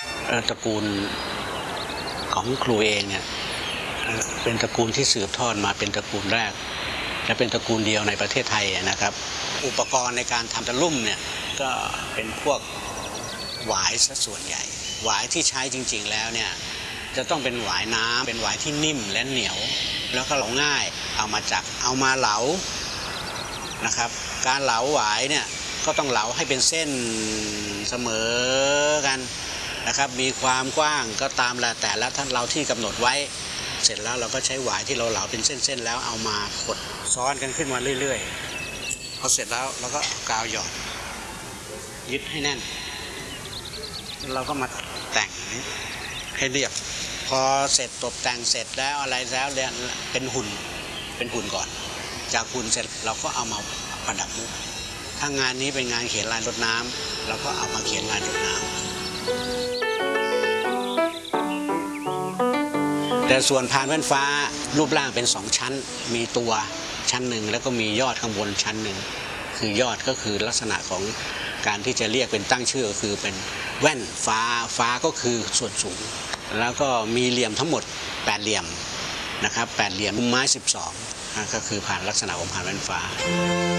ตระกูลของครูเองเนี่ยเป็นตระกูลที่สืบทอดมาเป็นตระกูลแรกและเป็นตระกูลเดียวในประเทศไทยนะครับอุปกรณ์ในการทำตะลุ่มเนี่ยก็เป็นพวกหวายซะส่วนใหญ่หวายที่ใช้จริงๆแล้วเนี่ยจะต้องเป็นหวายน้ำเป็นหวายที่นิ่มและเหนียวแล้วก็เหลาง่ายเอามาเหลานะครับการเหลาหวายเนี่ยก็ต้องเหลาให้เป็นเส้นเสมอกันนะครับมีความกว้างก็ตามแต่ละท่านเราที่กำหนดไว้เสร็จแล้วเราก็ใช้หวายที่เราเหลาเป็นเส้นๆแล้วเอามากดซ้อนกันขึ้นมาเรื่อยๆพอเสร็จแล้วเราก็กาวหยอดยึดให้แน่นเราก็มาแต่งให้เรียบพอเสร็จตกแต่งเสร็จแล้วอะไรแล้วเนี่ยเป็นหุ่นก่อนจากหุ่นเสร็จเราก็เอามาประดับมุกถ้างานนี้เป็นงานเขียนลายรดน้ำเราก็เอามาเขียนลายรดน้ำแต่ส่วนพานแว่นฟ้ารูปร่างเป็น2ชั้นมีตัวชั้นหนึ่งแล้วก็มียอดข้างบนชั้นหนึ่งคือยอดก็คือลักษณะของการที่จะเรียกเป็นตั้งชื่อก็คือเป็นแว่นฟ้าก็คือส่วนสูงแล้วก็มีเหลี่ยมทั้งหมด8เหลี่ยมนะครับ8เหลี่ยมมุมไม้12ก็คือผ่านลักษณะของผ่านแว่นฟ้า